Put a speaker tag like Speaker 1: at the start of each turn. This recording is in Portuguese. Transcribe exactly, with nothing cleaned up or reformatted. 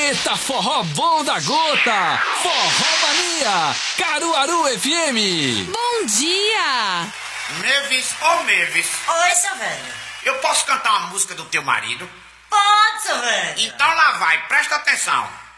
Speaker 1: Eita, forró bom da gota! Forró Mania! Caruaru F M!
Speaker 2: Bom dia!
Speaker 3: Mavis, ô oh Mavis.
Speaker 4: Oi, seu velho.
Speaker 3: Eu posso cantar uma música do teu marido?
Speaker 4: Pode, seu velho.
Speaker 3: Então lá vai, presta atenção.